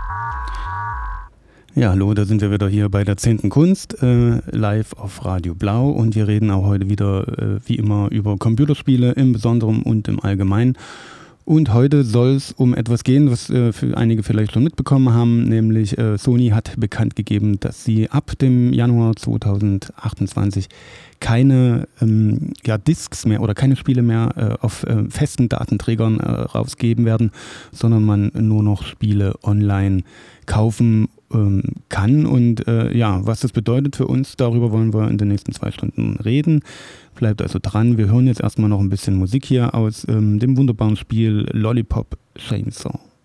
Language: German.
Ja, hallo, da sind wir wieder hier bei der 10. Kunst, live auf Radio Blau, und wir reden auch heute wieder, wie immer, über Computerspiele im Besonderen und im Allgemeinen. Und heute soll es um etwas gehen, was für einige vielleicht schon mitbekommen haben, nämlich Sony hat bekannt gegeben, dass sie ab dem Januar 2028 keine Discs mehr oder keine Spiele mehr auf festen Datenträgern rausgeben werden, sondern man nur noch Spiele online kaufen kann. Und was das bedeutet für uns, darüber wollen wir in den nächsten 2 Stunden reden. Bleibt also dran. Wir hören jetzt erstmal noch ein bisschen Musik hier aus dem wunderbaren Spiel Lollipop Chainsaw.